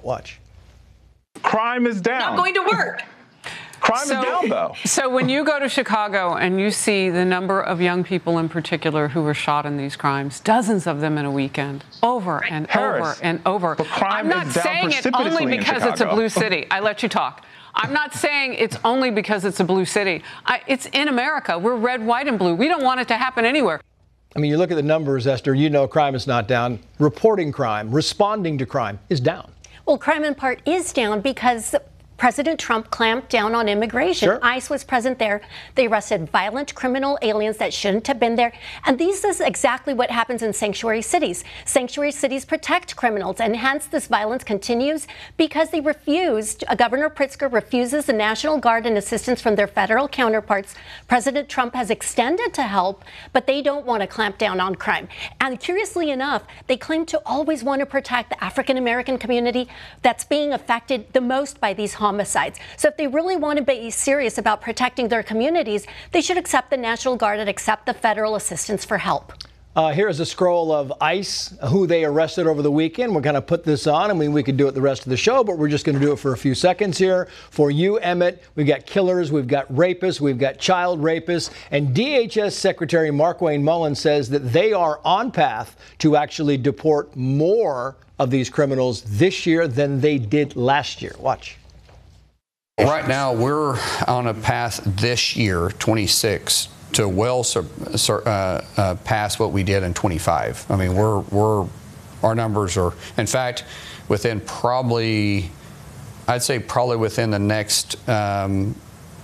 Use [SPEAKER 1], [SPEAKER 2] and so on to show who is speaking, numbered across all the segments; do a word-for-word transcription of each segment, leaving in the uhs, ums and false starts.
[SPEAKER 1] it. Watch.
[SPEAKER 2] Crime is down.
[SPEAKER 3] Not going to work.
[SPEAKER 2] Crime
[SPEAKER 4] so,
[SPEAKER 2] is down, though.
[SPEAKER 4] So when you go to Chicago and you see the number of young people in particular who were shot in these crimes, dozens of them in a weekend, over and
[SPEAKER 2] Harris,
[SPEAKER 4] over and over.
[SPEAKER 2] but crime
[SPEAKER 4] I'm not
[SPEAKER 2] is down
[SPEAKER 4] saying it only
[SPEAKER 2] precipitously in
[SPEAKER 4] because it's a
[SPEAKER 2] Chicago.
[SPEAKER 4] blue city. I let you talk. I'm not saying it's only because it's a blue city. I, it's in America. We're red, white, and blue. We don't want it to happen anywhere.
[SPEAKER 1] I mean, you look at the numbers, Esther, you know crime is not down. Reporting crime, responding to crime is down.
[SPEAKER 5] Well, crime in part is down because President Trump clamped down on immigration.
[SPEAKER 1] Sure.
[SPEAKER 5] ICE was present there. They arrested violent criminal aliens that shouldn't have been there. And this is exactly what happens in sanctuary cities. Sanctuary cities protect criminals, and hence this violence continues because they refused, uh, Governor Pritzker refuses the National Guard and assistance from their federal counterparts. President Trump has extended to help, but they don't want to clamp down on crime. And curiously enough, they claim to always want to protect the African-American community that's being affected the most by these homicides. Homicides. So if they really want to be serious about protecting their communities, they should accept the National Guard and accept the federal assistance for help.
[SPEAKER 1] Uh, here's a scroll of ICE, who they arrested over the weekend. We're going to put this on. I mean, we could do it the rest of the show, but we're just going to do it for a few seconds here. For you, Emmett, we've got killers, we've got rapists, we've got child rapists, and D H S Secretary Markwayne Mullin says that they are on path to actually deport more of these criminals this year than they did last year. Watch.
[SPEAKER 6] Right now, we're on a path this year, twenty-six, to well sur sur uh, uh, past what we did in twenty-five. I mean, we're we're our numbers are, in fact, within probably, I'd say probably within the next um,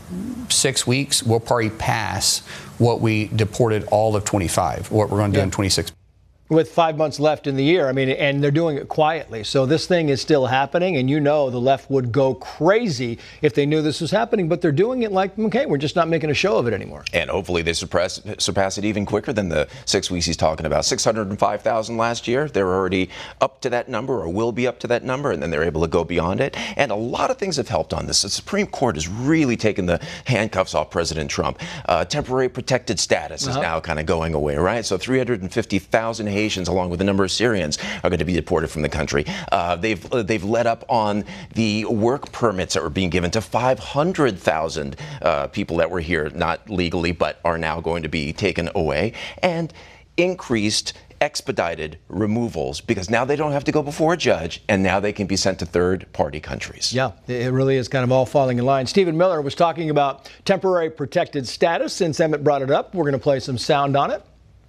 [SPEAKER 6] six weeks, we'll probably pass what we deported all of twenty-five. What we're going to do
[SPEAKER 1] Yeah.
[SPEAKER 6] in twenty-six.
[SPEAKER 1] With five months left in the year, I mean, and they're doing it quietly. So this thing is still happening, and you know the left would go crazy if they knew this was happening, but they're doing it like, okay, we're just not making a show of it anymore.
[SPEAKER 7] And hopefully they surpass, surpass it even quicker than the six weeks he's talking about. six hundred five thousand last year. They're already up to that number, or will be up to that number, and then they're able to go beyond it. And a lot of things have helped on this. The Supreme Court has really taken the handcuffs off President Trump. Uh, temporary protected status is
[SPEAKER 1] Uh-huh.
[SPEAKER 7] now kind of going away, right? So three hundred fifty thousand Haitians, along with a number of Syrians, are going to be deported from the country. Uh, they've uh, they've let up on the work permits that were being given to five hundred thousand uh, people that were here not legally, but are now going to be taken away, and increased expedited removals, because now they don't have to go before a judge, and now they can be sent to third-party countries.
[SPEAKER 1] Yeah, it really is kind of all falling in line. Stephen Miller was talking about temporary protected status. Since Emmett brought it up, we're going to play some sound on it.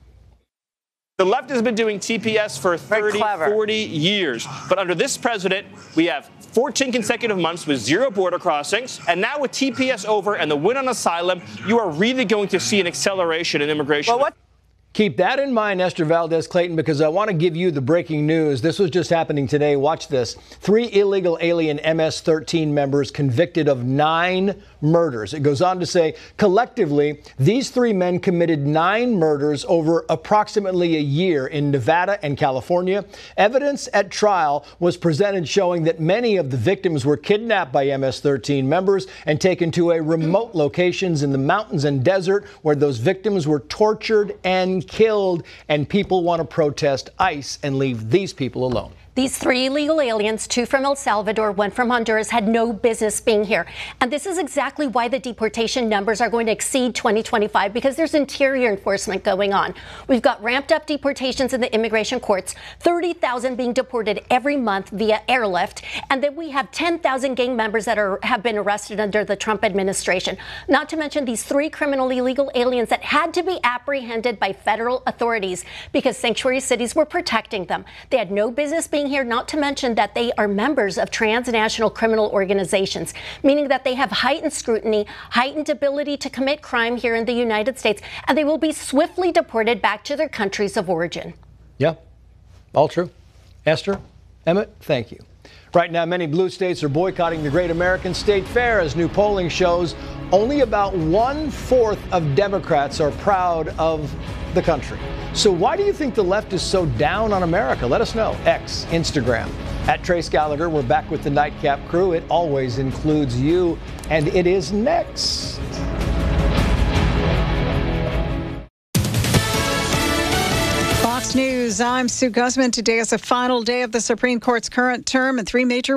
[SPEAKER 8] The left has been doing T P S for thirty, forty years. But under this president, we have fourteen consecutive months with zero border crossings. And now with T P S over and the win on asylum, you are really going to see an acceleration in immigration.
[SPEAKER 1] Well, what? Keep that in mind, Esther Valdez-Clayton, because I want to give you the breaking news. This was just happening today. Watch this. Three illegal alien M S thirteen members convicted of nine murders. It goes on to say, collectively, these three men committed nine murders over approximately a year in Nevada and California. Evidence at trial was presented showing that many of the victims were kidnapped by M S thirteen members and taken to a remote locations in the mountains and desert, where those victims were tortured and killed, and people want to protest ICE and leave these people alone.
[SPEAKER 5] These three illegal aliens, two from El Salvador, one from Honduras, had no business being here. And this is exactly why the deportation numbers are going to exceed twenty twenty-five, because there's interior enforcement going on. We've got ramped up deportations in the immigration courts, thirty thousand being deported every month via airlift. And then we have ten thousand gang members that are have been arrested under the Trump administration. Not to mention these three criminal illegal aliens that had to be apprehended by federal authorities because sanctuary cities were protecting them. They had no business being here, not to mention that they are members of transnational criminal organizations, meaning that they have heightened scrutiny, heightened ability to commit crime here in the United States, and they will be swiftly deported back to their countries of origin.
[SPEAKER 1] Yeah, all true. Esther, Emmett, thank you. Right now, many blue states are boycotting the Great American State Fair, as new polling shows only about one-fourth of Democrats are proud of the country. So why do you think the left is so down on America? Let us know. X, Instagram. At Trace Gallagher, we're back with the Nightcap crew. It always includes you, and it is next.
[SPEAKER 9] Fox News, I'm Sue Guzman. Today is the final day of the Supreme Court's current term, and three major